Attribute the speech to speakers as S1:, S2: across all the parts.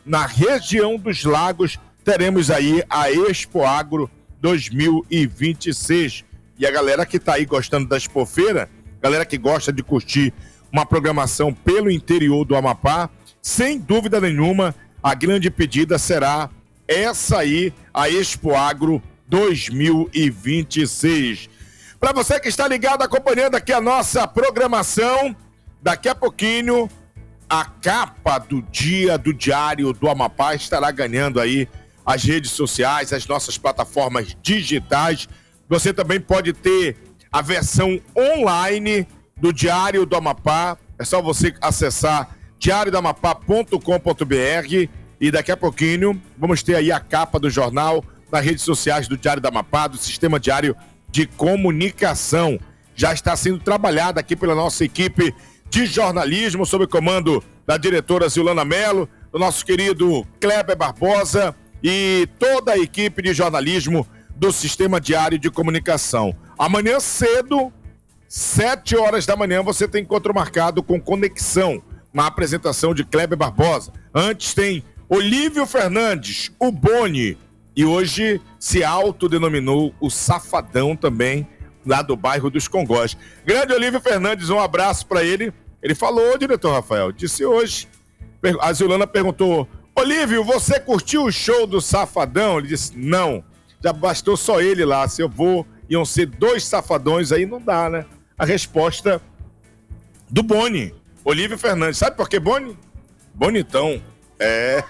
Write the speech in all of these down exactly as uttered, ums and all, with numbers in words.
S1: na região dos Lagos, teremos aí a Expo Agro dois mil e vinte e seis. E a galera que tá aí gostando da Expofeira, galera que gosta de curtir uma programação pelo interior do Amapá, sem dúvida nenhuma, a grande pedida será essa aí, a Expo Agro dois mil e vinte e seis. Para você que está ligado, acompanhando aqui a nossa programação, daqui a pouquinho, a capa do dia do Diário do Amapá estará ganhando aí as redes sociais, as nossas plataformas digitais. Você também pode ter a versão online do Diário do Amapá. É só você acessar diário do amapá ponto com ponto b r e daqui a pouquinho vamos ter aí a capa do jornal nas redes sociais do Diário do Amapá, do Sistema Diário de Comunicação. Já está sendo trabalhada aqui pela nossa equipe de jornalismo, sob o comando da diretora Zilana Mello, do nosso querido Kleber Barbosa e toda a equipe de jornalismo do Sistema Diário de Comunicação. Amanhã cedo, sete horas da manhã, você tem encontro marcado com Conexão, na apresentação de Kleber Barbosa. Antes tem Olívio Fernandes, o Boni, e hoje se autodenominou o Safadão também, lá do bairro dos Congós. Grande Olívio Fernandes, um abraço para ele. Ele falou, diretor Rafael, disse hoje, a Zilana perguntou, Olívio, você curtiu o show do Safadão? Ele disse, não, já bastou só ele lá, se eu vou, iam ser dois safadões, aí não dá, né? A resposta do Boni, Olívio Fernandes. Sabe por que Boni? Bonitão. É.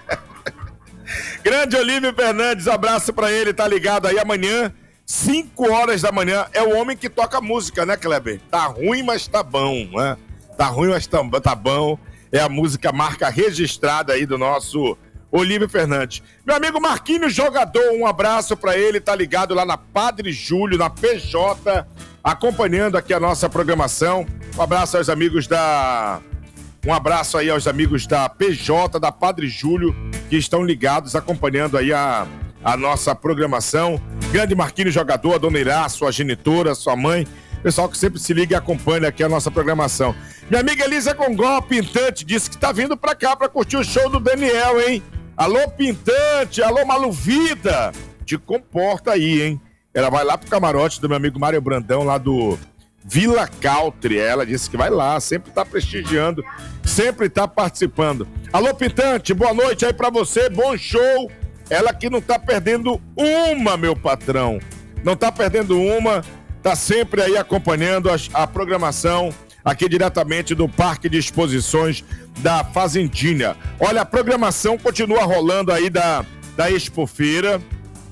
S1: Grande Olívio Fernandes, abraço pra ele, tá ligado aí amanhã, cinco horas da manhã. É o homem que toca música, né, Kleber? Tá ruim, mas tá bom, né? Tá ruim, mas tá, tá bom. É a música marca registrada aí do nosso Olívio Fernandes. Meu amigo Marquinhos Jogador, um abraço pra ele, tá ligado lá na Padre Júlio, na P J, acompanhando aqui a nossa programação. Um abraço aos amigos da... Um abraço aí aos amigos da P J, da Padre Júlio, que estão ligados, acompanhando aí a, a nossa programação. Grande Marquinhos Jogador, a dona Irá, sua genitora, sua mãe, pessoal que sempre se liga e acompanha aqui a nossa programação. Minha amiga Elisa Congó, Pintante, disse que tá vindo pra cá pra curtir o show do Daniel, hein? Alô, Pintante, alô, Maluvida, te comporta aí, hein? Ela vai lá pro camarote do meu amigo Mário Brandão, lá do Vila Country. Ela disse que vai lá, sempre tá prestigiando, sempre tá participando. Alô, Pintante, boa noite aí pra você, bom show. Ela que não tá perdendo uma, meu patrão. Não tá perdendo uma, tá sempre aí acompanhando a, a programação aqui diretamente do Parque de Exposições da Fazendinha. Olha, a programação continua rolando aí da, da Expofeira,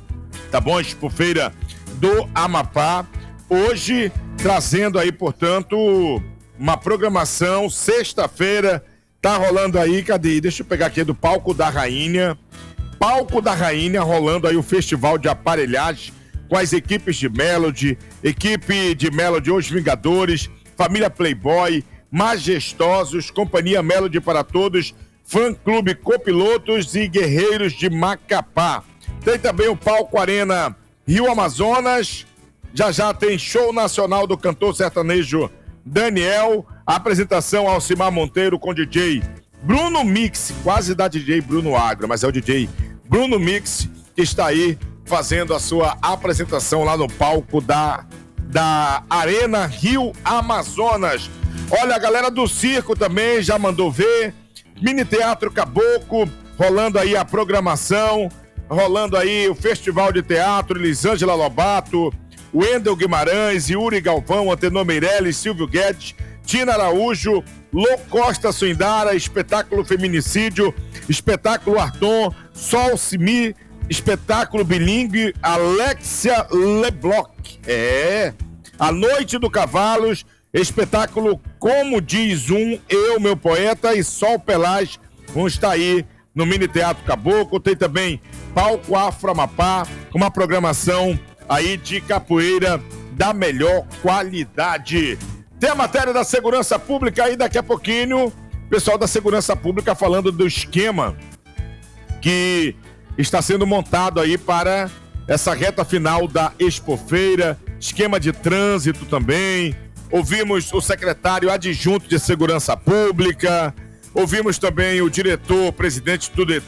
S1: tá bom? Expofeira do Amapá. Hoje, trazendo aí, portanto, uma programação, sexta-feira, tá rolando aí, cadê? Deixa eu pegar aqui do Palco da Rainha. Palco da Rainha, rolando aí o Festival de Aparelhagem com as equipes de Melody, equipe de Melody Os Vingadores, Família Playboy, Majestosos, Companhia Melody para Todos, Fã Clube Copilotos e Guerreiros de Macapá. Tem também o Palco Arena Rio Amazonas. Já já tem show nacional do cantor sertanejo Daniel. A apresentação Alcimar Monteiro com D J Bruno Mix, quase da D J Bruno Agro, mas é o D J Bruno Mix que está aí fazendo a sua apresentação lá no palco da, da Arena Rio Amazonas. Olha, a galera do circo também já mandou ver. Mini Teatro Caboclo, rolando aí a programação, rolando aí o Festival de Teatro, Elisângela Lobato, Wendel Guimarães, Yuri Galvão, Antenor Meirelles, Silvio Guedes, Tina Araújo, Lô Costa Suindara, Espetáculo Feminicídio, Espetáculo Arton, Sol Simi, Espetáculo Bilingue, Alexia Lebloc. É, A Noite do Cavalos, Espetáculo Como Diz Um, Eu, Meu Poeta e Sol Pelaz vão estar aí no Mini Teatro Caboclo. Tem também Palco Afro Amapá, com uma programação aí de capoeira da melhor qualidade. Tem a matéria da segurança pública aí daqui a pouquinho. Pessoal da segurança pública falando do esquema que está sendo montado aí para essa reta final da Expofeira. Esquema de trânsito também. Ouvimos o secretário adjunto de segurança pública. Ouvimos também o diretor, presidente do